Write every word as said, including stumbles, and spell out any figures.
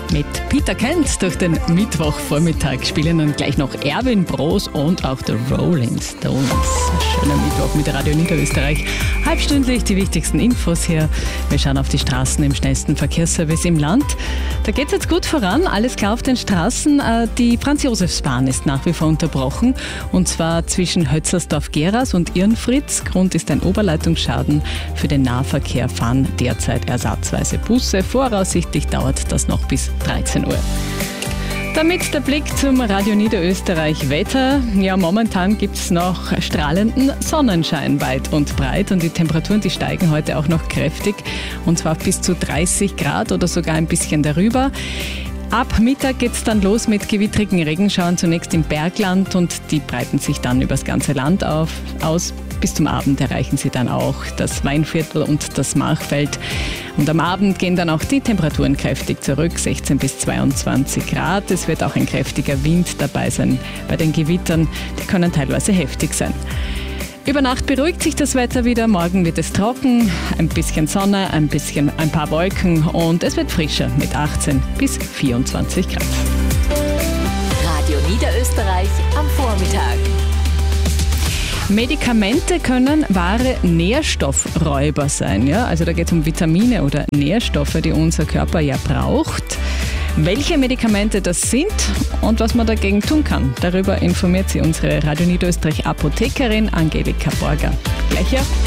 Mit Peter Kent durch den Mittwochvormittag spielen dann gleich noch Erwin Broos und auch The Rolling Stones. Schöner Mittwoch mit Radio Niederösterreich. Halbstündlich die wichtigsten Infos hier. Wir schauen auf die Straßen im schnellsten Verkehrsservice im Land. Da geht es jetzt gut voran. Alles klar auf den Straßen. Die Franz-Josefs-Bahn ist nach wie vor unterbrochen. Und zwar zwischen Hötzersdorf-Geras und Irnfritz. Grund ist ein Oberleitungsschaden. Für den Nahverkehr fahren derzeit ersatzweise Busse. Voraussichtlich dauert das noch bis dreizehn Uhr. Damit der Blick zum Radio Niederösterreich Wetter. Ja, momentan gibt es noch strahlenden Sonnenschein weit und breit und die Temperaturen, die steigen heute auch noch kräftig und zwar bis zu dreißig Grad oder sogar ein bisschen darüber. Ab Mittag geht es dann los mit gewittrigen Regenschauern, zunächst im Bergland und die breiten sich dann übers ganze Land auf, aus. Bis zum Abend erreichen sie dann auch das Weinviertel und das Machfeld. Und am Abend gehen dann auch die Temperaturen kräftig zurück, sechzehn bis zweiundzwanzig Grad. Es wird auch ein kräftiger Wind dabei sein bei den Gewittern. Die können teilweise heftig sein. Über Nacht beruhigt sich das Wetter wieder. Morgen wird es trocken, ein bisschen Sonne, ein bisschen ein paar Wolken und es wird frischer mit achtzehn bis vierundzwanzig Grad. Radio Niederösterreich am Vormittag. Medikamente können wahre Nährstoffräuber sein. Ja? Also da geht es um Vitamine oder Nährstoffe, die unser Körper ja braucht. Welche Medikamente das sind und was man dagegen tun kann, darüber informiert sie unsere Radio Niederösterreich Apothekerin Angelika Borger. Gleich ja.